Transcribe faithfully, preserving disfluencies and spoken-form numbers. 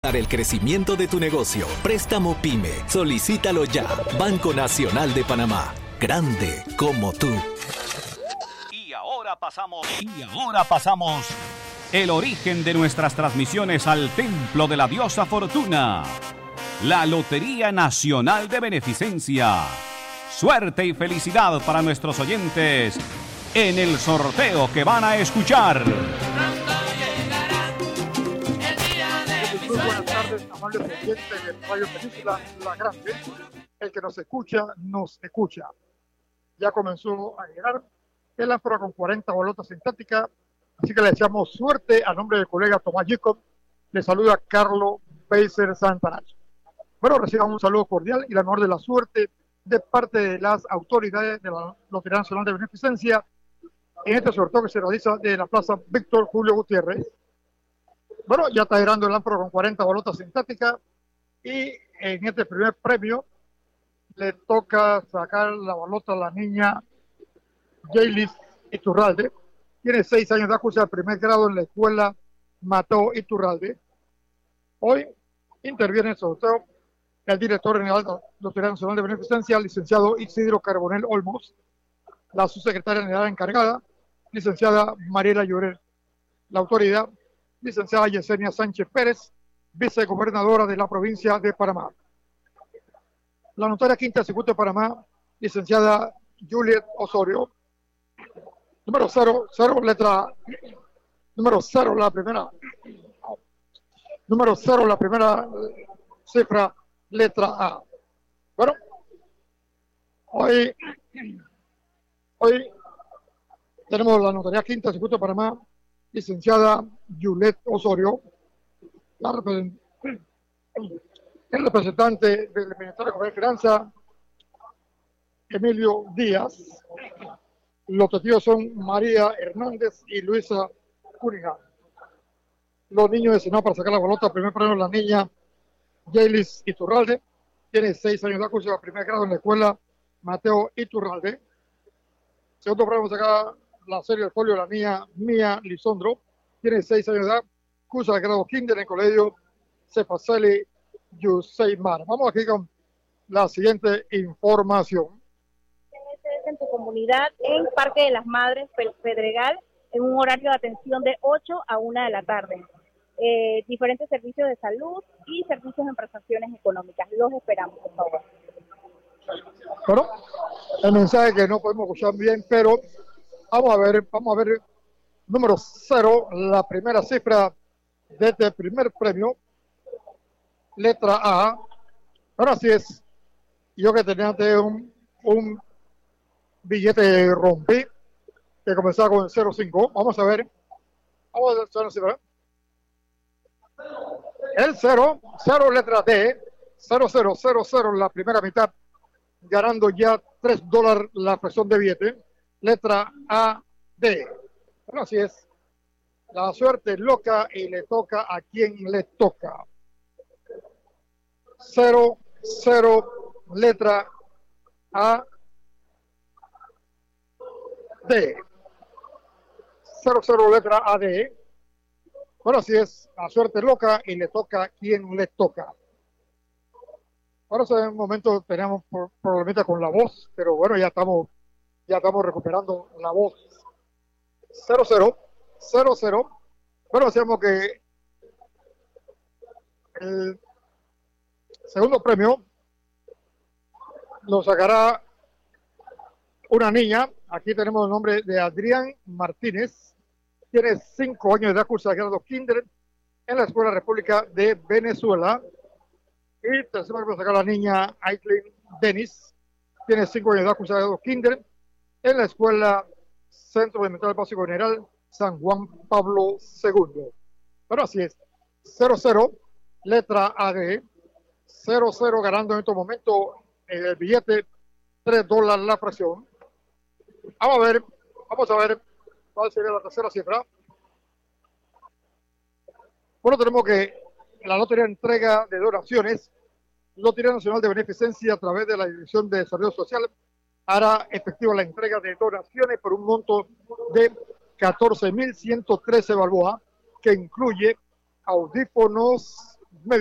Para el crecimiento de tu negocio, Préstamo PYME. Solicítalo ya. Banco Nacional de Panamá. Grande como tú. Y ahora pasamos, y ahora pasamos el origen de nuestras transmisiones al templo de la diosa Fortuna. La Lotería Nacional de Beneficencia. Suerte y felicidad para nuestros oyentes en el sorteo que van a escuchar. Muy buenas tardes, amables oyentes de Radio Península La Grande. El que nos escucha, nos escucha. Ya comenzó a llegar el ánfora con cuarenta bolotas sintéticas, así que le deseamos suerte a nombre del colega Tomás Jacob. Le saluda Carlos Beiser Santana. Bueno, reciban un saludo cordial y la mejor de la suerte de parte de las autoridades de la Lotería Nacional de Beneficencia en este sorteo que se realiza de la Plaza Víctor Julio Gutiérrez. Bueno, ya está girando el ánfora con cuarenta bolotas sintéticas y en este primer premio le toca sacar la bolota a la niña Jaylis Iturralde. Tiene seis años de curso de primer grado en la escuela Mateo Iturralde. Hoy interviene en el sorteo el director general de la Lotería Nacional de Beneficencia, licenciado Isidro Carbonell Olmos, la subsecretaria general encargada, licenciada Mariela Llorel, la autoridad, licenciada Yesenia Sánchez Pérez, vicegobernadora de la provincia de Panamá. La notaria quinta circuito de Panamá, licenciada Juliet Osorio. Número cero, cero, letra, número cero, la primera, número cero, la primera cifra, letra A. Bueno, hoy, hoy tenemos la notaría quinta circuito de Panamá, licenciada Juliet Osorio, la represent- el representante del Ministerio de Comercio y Finanzas, Emilio Díaz. Los testigos son María Hernández y Luisa Cunningham. Los niños designados para sacar la bolota, primer premio la niña Jaylis Iturralde, tiene seis años de curso de primer grado en la escuela Mateo Iturralde. Segundo premio sacar la serie del folio la niña Mía Lisondro, tiene seis años de edad, curso de grado kinder en el colegio Cefaseli Yuseimar. Vamos aquí con la siguiente información. En tu comunidad, en Parque de las Madres, Pedregal, en un horario de atención de ocho a una de la tarde. Eh, diferentes servicios de salud y servicios en prestaciones económicas. Los esperamos, por favor. Bueno, el mensaje que no podemos escuchar bien, pero vamos a ver, vamos a ver, número cero, la primera cifra de este primer premio, letra A. Ahora sí es, yo que tenía antes un, un billete rompí, que comenzaba con el cero cinco, vamos a ver, vamos a ver la cifra. El cero, cero letra D, cero cero cero cero la primera mitad, ganando ya tres dólares la fracción de billete, letra A, D. Bueno, así es. La suerte es loca y le toca a quien le toca. Cero, cero, letra A, D. Cero, cero, letra A, D. Bueno, así es. La suerte es loca y le toca a quien le toca. Ahora en un momento tenemos problemas con la voz, pero bueno, ya estamos, ya estamos recuperando la voz. Cero, cero, cero, cero. Bueno, decíamos que el segundo premio lo sacará una niña. Aquí tenemos el nombre de Adrián Martínez. Tiene cinco años de edad, cursa de grado kinder en la Escuela República de Venezuela. Y tercer premio sacar la niña Aitlin Denis. Tiene cinco años de edad, cursa de grado kinder en la Escuela Centro Elemental Básico General San Juan Pablo segundo. Pero así es. cero cero, letra A D. cero cero ganando en estos momentos el billete, tres dólares la fracción. Vamos a ver, vamos a ver cuál sería la tercera cifra. Bueno, tenemos que la Lotería entrega de donaciones. Lotería Nacional de Beneficencia, a través de la Dirección de Desarrollo Social, hará efectiva la entrega de donaciones por un monto de catorce mil ciento trece balboas, que incluye audífonos,